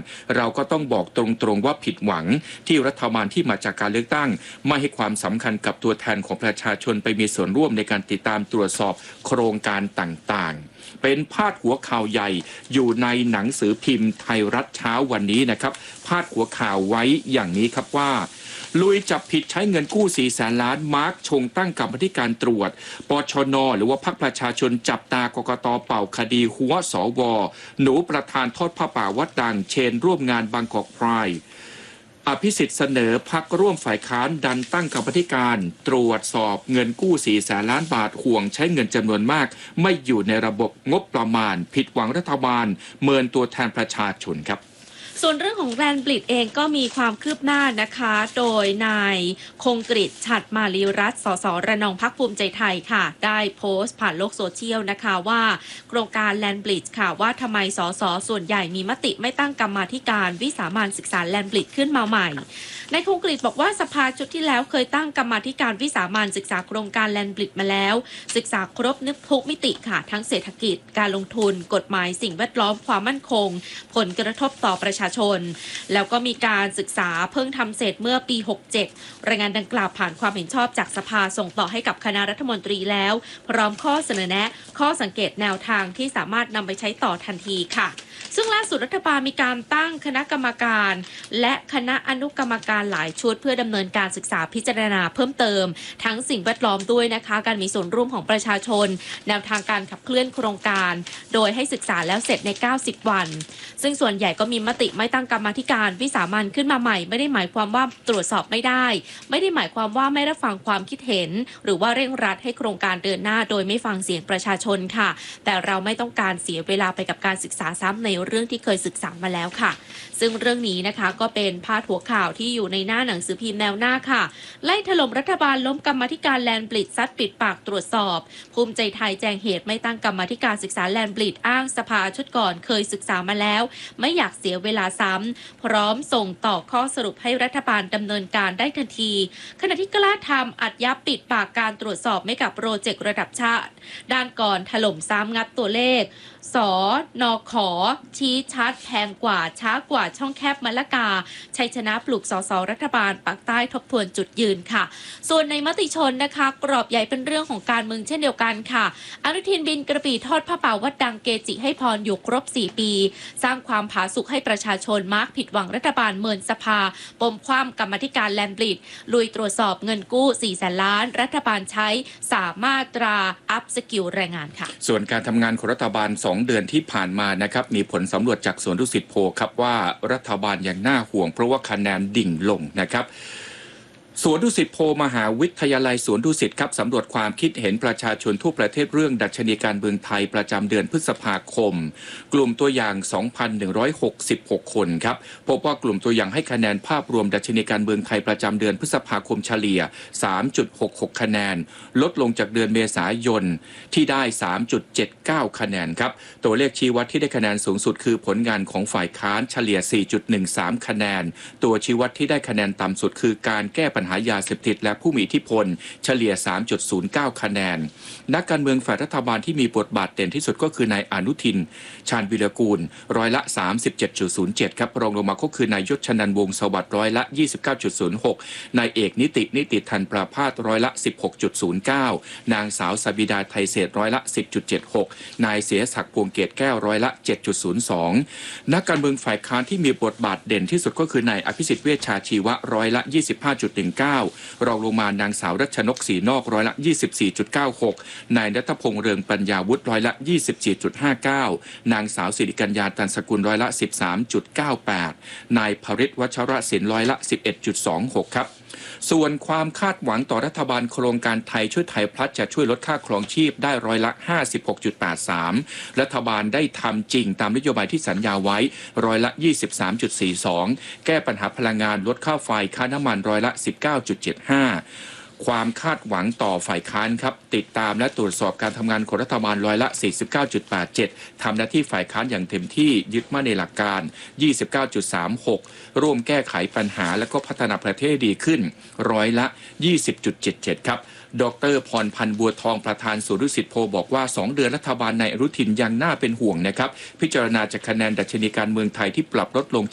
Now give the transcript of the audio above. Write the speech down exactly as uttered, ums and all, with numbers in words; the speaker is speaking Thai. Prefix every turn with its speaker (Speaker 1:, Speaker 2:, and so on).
Speaker 1: เราก็ต้องบอกตรงๆว่าผิดหวังที่รัฐบาลที่มาจากการเลือกตั้งไม่ให้ความสำคัญกับตัวแทนของประชาชนไปมีส่วนร่วมในการติดตามตรวจสอบโครงการต่างๆเป็นพาดหัวข่าวใหญ่อยู่ในหนังสือพิมพ์ไทยรัฐเช้าวันนี้นะครับพาดหัวข่าวไว้อย่างนี้ครับว่าลุยจับผิดใช้เงินกู้สี่แสนล้านมาร์กชงตั้งกรรมธิการตรวจปชนหรือว่าพรรคประชาชนจับตากกตเป่าคดีหัวสวหนูประธานทอดผ้าป่าวัดดังเชนร่วมงานบางกอกไพร์อภิสิทธิ์เสนอพรรคร่วมฝ่ายค้านดันตั้งกรรมธิการตรวจสอบเงินกู้สี่แสนล้านบาทห่วงใช้เงินจำนวนมากไม่อยู่ในระบบงบประมาณผิดหวังรัฐบาลเมินตัวแทนประชาชนครับ
Speaker 2: ส่วนเรื่องของแลนด์บริดเองก็มีความคืบหน้านะคะโดยนายคงกฤษฉัตรมาลีรัตน์สสระนองพรรคภูมิใจไทยค่ะได้โพสต์ผ่านโลกโซเชียลนะคะว่าโครงการแลนด์บริดค่ะว่าทำไมสสส่วนใหญ่มีมติไม่ตั้งกรรมาธิการวิสามัญศึกษาแลนด์บริดขึ้นมาใหม่นายคงกฤษบอกว่าสภาชุดที่แล้วเคยตั้งกรรมาธิการวิสามัญศึกษาโครงการแลนด์บริดมาแล้วศึกษาครบนึกทุกมิติค่ะทั้งเศรษฐกิจการลงทุนกฎหมายสิ่งแวดล้อมความมั่นคงผลกระทบต่อประชาชนแล้วก็มีการศึกษาเพิ่งทำเสร็จเมื่อปีหกเจ็ดรายงานดังกล่าวผ่านความเห็นชอบจากสภาส่งต่อให้กับคณะรัฐมนตรีแล้วพร้อมข้อเสนอแนะข้อสังเกตแนวทางที่สามารถนำไปใช้ต่อทันทีค่ะซึ่งล่าสุดรัฐบาลมีการตั้งคณะกรรมการและคณะอนุกรรมการหลายชุดเพื่อดำเนินการศึกษาพิจารณาเพิ่มเติมทั้งสิ่งแวดล้อมด้วยนะคะการมีส่วนร่วมของประชาชนแนวทางการขับเคลื่อนโครงการโดยให้ศึกษาแล้วเสร็จในเก้าสิบวันซึ่งส่วนใหญ่ก็มีมติไม่ตั้งกรรมาธิการวิสามัญขึ้นมาใหม่ไม่ได้หมายความว่าตรวจสอบไม่ได้ไม่ได้หมายความว่าไม่รับฟังความคิดเห็นหรือว่าเร่งรัดให้โครงการเดินหน้าโดยไม่ฟังเสียงประชาชนค่ะแต่เราไม่ต้องการเสียเวลาไปกับการศึกษาซ้ำในเรื่องที่เคยศึกษามาแล้วค่ะซึ่งเรื่องนี้นะคะก็เป็นพาดหัวข่าวที่อยู่ในหน้าหนังสือพิมพ์แนวหน้าค่ะไล่ถล่มรัฐบาลล้มกรรมาธิการแลนด์บริดซัดปิดปากตรวจสอบภูมิใจไทยแจงเหตุไม่ตั้งกรรมาธิการศึกษาแลนด์บริดอ้างสภาชุดก่อนเคยศึกษามาแล้วไม่อยากเสียเวลาซ้ำพร้อมส่งต่อข้อสรุปให้รัฐบาลดำเนินการได้ทันทีขณะที่กล้าทำอัดยับปิดปากการตรวจสอบไม่กับโปรเจกต์ระดับชาติด้านก่อนถล่มซ้ำงัดตัวเลขสนขชี้ชัดแพงกว่าช้ากว่าช่องแคบมะละกาชัยชนะปลุกสสรัฐบาลปากใต้ทบทวนจุดยืนค่ะส่วนในมติชนนะคะกรอบใหญ่เป็นเรื่องของการเมืองเช่นเดียวกันค่ะอนุทินบินกระบี่ทอดผ้าป่าวัดดังเกจิให้พรอยู่ครบสี่ปีสร้างความผาสุกให้ประชาชนมาร์กผิดหวังรัฐบาลเมินสภาปมคว่ำกรรมาธิการแลนด์บริดลุยตรวจสอบเงินกู้สี่แสนล้านรัฐบาลใช้สามารถตราอัพสกิลแรงงานค่ะ
Speaker 1: ส่วนการทำงานของรัฐบาลสองเดือนที่ผ่านมานะครับมีผลสำรวจจากสวนดุสิตโพลครับว่ารัฐบาลยังน่าห่วงเพราะว่าคะแนนดิ่งลงนะครับสวนดุสิตโพลมหาวิทยาลัยสวนดุสิตครับสำรวจความคิดเห็นประชาชนทั่วประเทศเรื่องดัชนีการเมืองไทยประจำเดือนพฤษภาคมกลุ่มตัวอย่าง สองพันหนึ่งร้อยหกสิบหก คนครับพบว่ากลุ่มตัวอย่างให้คะแนนภาพรวมดัชนีการเมืองไทยประจำเดือนพฤษภาคมเฉลี่ย สามจุดหกหก คะแนนลดลงจากเดือนเมษายนที่ได้ สามจุดเจ็ดเก้า คะแนนครับตัวเลขชี้วัดที่ได้คะแนนสูงสุดคือผลงานของฝ่ายค้านเฉลี่ย สี่จุดหนึ่งสาม คะแนนตัวชี้วัดที่ได้คะแนนต่ำสุดคือการแก้ปัญหายาเสพติดและผู้มีอิทธิพลเฉลี่ย สามจุดศูนย์เก้า คะแนนนักการเมืองฝ่ายรัฐบาลที่มีบทบาทเด่นที่สุดก็คือนายอนุทินชาญวิรกูลร้อยละ สามสิบเจ็ดจุดศูนย์เจ็ด ครับรองลงมาก็คือนายยศชนันท์วงศ์สวัสดิ์ร้อยละ ยี่สิบเก้าจุดศูนย์หก นายเอกนิตินิติทันประภาสร้อยละ สิบหกจุดศูนย์เก้า นางสาวสบิดาไทยเศรษฐ์ร้อยละ สิบจุดเจ็ดหก นายเสียศักดิ์พวงเกตแก้วร้อยละ เจ็ดจุดศูนย์สอง นักการเมืองฝ่ายค้านที่มีบทบาทเด่นที่สุดก็คือนายอภิสิทธิ์เวชชาชีวะร้อยละ ยี่สิบห้าจุดหนึ่งเก้า รองลงมานางสาวรัชนกศรีนอกร้อยละ ยี่สิบสี่จุดเก้าหก นายณัฐพงษ์เรืองปัญญาวุฒิร้อยละ ยี่สิบสี่จุดห้าเก้า นางสาวสิริกัญญาตันสกุลร้อยละ สิบสามจุดเก้าแปด นายภริษฐ์วัชรศิลป์ร้อยละ สิบเอ็ดจุดสองหก ครับส่วนความคาดหวังต่อรัฐบาลโครงการไทยช่วยไทยพลัสจะช่วยลดค่าครองชีพได้ร้อยละ ห้าสิบหกจุดแปดสาม รัฐบาลได้ทำจริงตามนโยบายที่สัญญาไว้ร้อยละ ยี่สิบสามจุดสี่สอง แก้ปัญหาพลังงานลดค่าไฟค่าน้ำมันร้อยละ สิบเก้าจุดเจ็ดห้าความคาดหวังต่อฝ่ายค้านครับติดตามและตรวจสอบการทำงานของรัฐบาลร้อยละ สี่สิบเก้าจุดแปดเจ็ด ทำหน้าที่ฝ่ายค้านอย่างเต็มที่ยึดมั่นในหลักการ ยี่สิบเก้าจุดสามหก ร่วมแก้ไขปัญหาและก็พัฒนาประเทศดีขึ้นร้อยละ ยี่สิบจุดเจ็ดเจ็ด ครับดร.พรพันธ์บัวทองประธานสวนดุสิตโพลบอกว่าสองเดือนรัฐบาลนายอนุทินยังน่าเป็นห่วงนะครับพิจารณาจากคะแนนดัชนีการเมืองไทยที่ปรับลดลง